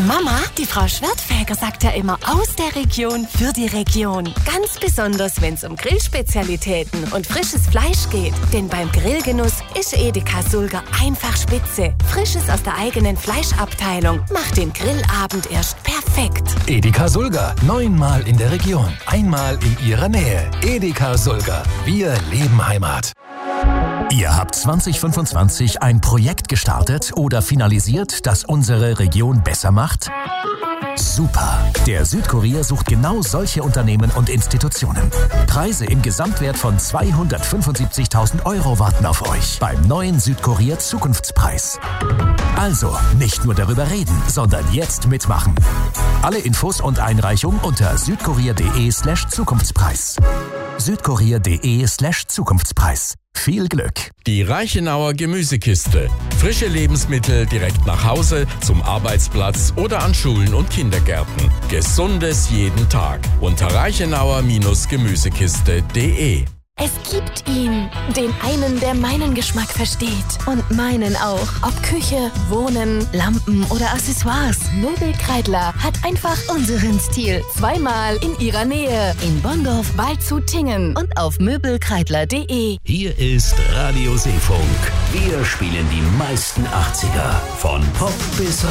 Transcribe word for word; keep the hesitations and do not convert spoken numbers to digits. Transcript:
Mama, die Frau Schwertfeger sagt ja immer aus der Region für die Region. Ganz besonders, wenn es um Grillspezialitäten und frisches Fleisch geht. Denn beim Grillgenuss ist Edeka Sulger einfach spitze. Frisches aus der eigenen Fleischabteilung macht den Grillabend erst perfekt. Edeka Sulger, neunmal in der Region, einmal in Ihrer Nähe. Edeka Sulger, wir leben Heimat. Ihr habt zwanzig fünfundzwanzig ein Projekt gestartet oder finalisiert, das unsere Region besser macht? Super! Der Südkurier sucht genau solche Unternehmen und Institutionen. Preise im Gesamtwert von zweihundertfünfundsiebzigtausend Euro warten auf euch beim neuen Südkurier Zukunftspreis. Also, nicht nur darüber reden, sondern jetzt mitmachen. Alle Infos und Einreichung unter südkurier.de slash Zukunftspreis. südkurier.de slash Zukunftspreis. Viel Glück! Die Reichenauer Gemüsekiste. Frische Lebensmittel direkt nach Hause, zum Arbeitsplatz oder an Schulen und Kindergärten. Gesundes jeden Tag. Unter reichenauer Gemüsekiste punkt de. Es gibt ihn, den einen, der meinen Geschmack versteht. Und meinen auch. Ob Küche, Wohnen, Lampen oder Accessoires. Möbelkreidler hat einfach unseren Stil. Zweimal in ihrer Nähe. In Bonndorf, Waldshut-Tiengen und auf möbelkreidler punkt de. Hier ist Radio Seefunk. Wir spielen die meisten achtziger. Von Pop bis